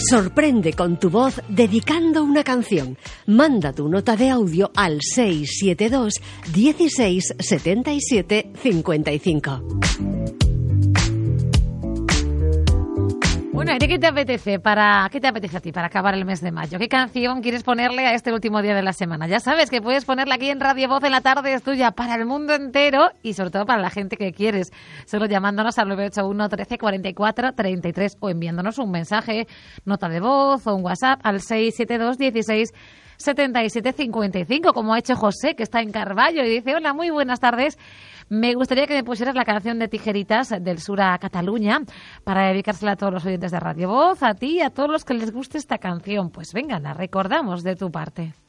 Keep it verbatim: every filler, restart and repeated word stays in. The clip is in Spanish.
Sorprende con tu voz dedicando una canción. Manda tu nota de audio al seis siete dos, dieciséis, setenta y siete, cincuenta y cinco. Bueno, Aire, ¿qué te apetece para qué te apetece a ti para acabar el mes de mayo? ¿Qué canción quieres ponerle a este último día de la semana? Ya sabes que puedes ponerla aquí en Radio Voz en la tarde, es tuya para el mundo entero y sobre todo para la gente que quieres. Solo llamándonos al nueve ocho uno, trece, cuarenta y cuatro, treinta y tres o enviándonos un mensaje, nota de voz o un WhatsApp al seis siete dos, dieciséis, setenta y siete, cincuenta y cinco, como ha hecho José, que está en Carballo y dice: hola, muy buenas tardes. Me gustaría que me pusieras la canción de Tijeritas del Sur a Cataluña para dedicársela a todos los oyentes de Radio Voz, a ti y a todos los que les guste esta canción. Pues venga, la recordamos de tu parte.